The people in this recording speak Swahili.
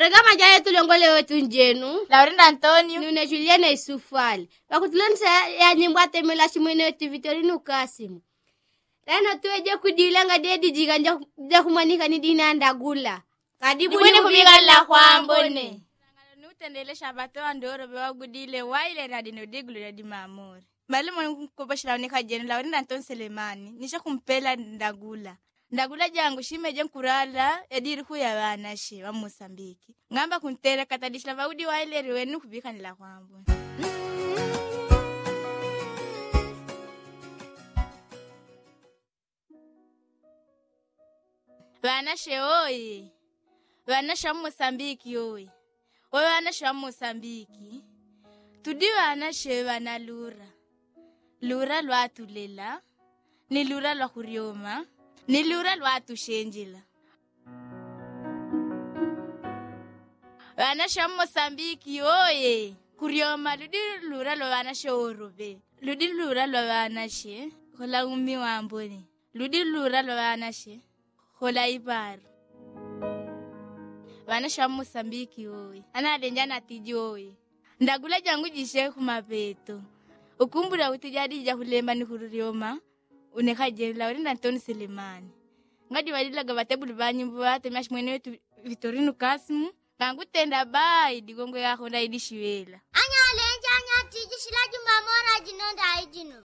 Programa jaye tulongole wetu njenu. Laurinda Antonio. Nune Juliana Isufali. Wakutulonsa ya nyimbwate mela shimwene wetu Vitorino Kasimu. Rano tuweje kudilanga dedi jiganja kumanika ni dina ndagula. Kadibu ni kubiga la kwambone. Nutendele shabato andoro bewa gudile waile radino diglu radi mamori. Malimu kubashila unika jeni Laurinda Antonio Selemani. Nisha kumpela ndagula. Ndagula jangu shimeje nkurala ediri kuya banashe wa Mosambiki. Ngamba kuntere katadishla vaudi waile riwenu kubika nila kwambone. Banashe oye. Banashe wa Mosambiki oye. Oye banashe wa Mosambiki. Tudi banashe banalura. Lura lwa tulela. Ni lura lwa kurioma. Ni lura lwa tushenjila. Banashe wa Mosambiki oye. Kurioma ludi lura lwa banashe orobe. Ludi lura lwa banashe. Kola umi wambone. Ludi lura lwa banashe. Kola ibaru. Banashe wa Mosambiki oye. Ana denjana tiji oye. Ndagula jangu jishe kumapeto. Ukumbura utijadi jahulemba ni kurioma. Uneka jeni Laurinda Antonio Selemani. Ngadi walila gabatebuli banyimbu wate mashimwene wetu Vitorino Kasimu. Kangu tenda bai digongo ya honda idishiwela. Anya lenja anya tiji shila jumamora jinonda ijino.